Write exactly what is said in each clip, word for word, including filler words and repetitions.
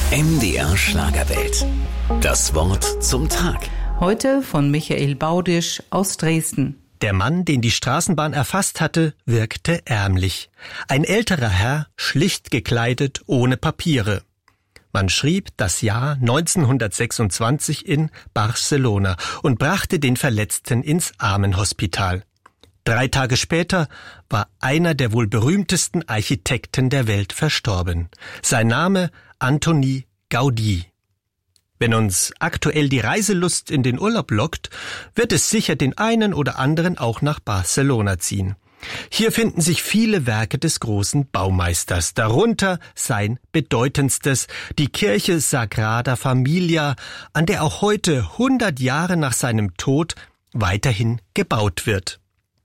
M D R Schlagerwelt. Das Wort zum Tag. Heute von Michael Baudisch aus Dresden. Der Mann, den die Straßenbahn erfasst hatte, wirkte ärmlich. Ein älterer Herr, schlicht gekleidet, ohne Papiere. Man schrieb das Jahr neunzehnhundertsechsundzwanzig in Barcelona und brachte den Verletzten ins Armenhospital. Drei Tage später war einer der wohl berühmtesten Architekten der Welt verstorben. Sein Name Antoni Gaudí. Wenn uns aktuell die Reiselust in den Urlaub lockt, wird es sicher den einen oder anderen auch nach Barcelona ziehen. Hier finden sich viele Werke des großen Baumeisters, darunter sein bedeutendstes, die Kirche Sagrada Familia, an der auch heute, hundert Jahre nach seinem Tod, weiterhin gebaut wird.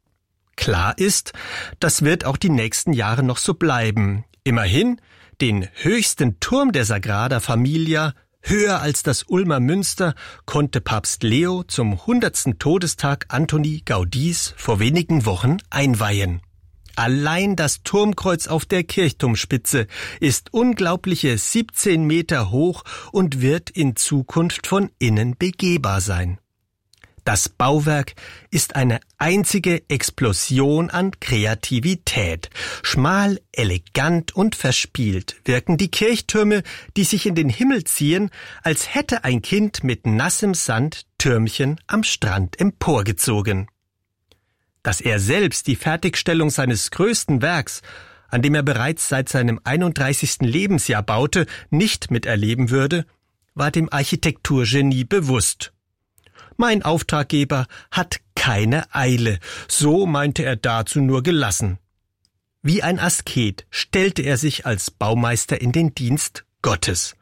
Klar ist, das wird auch die nächsten Jahre noch so bleiben. Immerhin, den höchsten Turm der Sagrada Familia, höher als das Ulmer Münster, konnte Papst Leo zum hundertsten Todestag Antoni Gaudís vor wenigen Wochen einweihen. Allein das Turmkreuz auf der Kirchturmspitze ist unglaubliche siebzehn Meter hoch und wird in Zukunft von innen begehbar sein. Das Bauwerk ist eine einzige Explosion an Kreativität. Schmal, elegant und verspielt wirken die Kirchtürme, die sich in den Himmel ziehen, als hätte ein Kind mit nassem Sand Türmchen am Strand emporgezogen. Dass er selbst die Fertigstellung seines größten Werks, an dem er bereits seit seinem einunddreißigsten Lebensjahr baute, nicht miterleben würde, war dem Architekturgenie bewusst. Mein Auftraggeber hat keine Eile, so meinte er dazu nur gelassen. Wie ein Asket stellte er sich als Baumeister in den Dienst Gottes.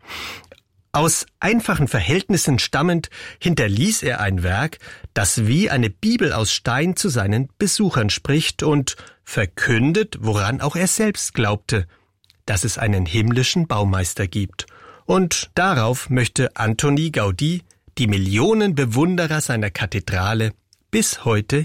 Aus einfachen Verhältnissen stammend hinterließ er ein Werk, das wie eine Bibel aus Stein zu seinen Besuchern spricht und verkündet, woran auch er selbst glaubte, dass es einen himmlischen Baumeister gibt. Und darauf möchte Antoni Gaudí die Millionen Bewunderer seiner Kathedrale bis heute